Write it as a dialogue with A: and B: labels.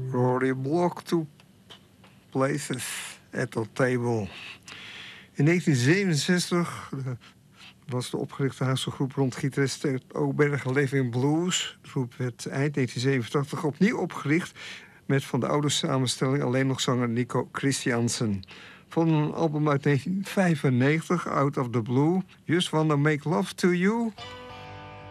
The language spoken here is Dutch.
A: Rory Block, Two Places at the Table. In 1967 was de opgerichte Haagse groep rond gitarist Teut Oberg Living Blues. De groep werd eind 1987 opnieuw opgericht met van de oude samenstelling alleen nog zanger Nico Christiansen. Van een album uit 1995, Out of the Blue, Just Wanna Make Love to You.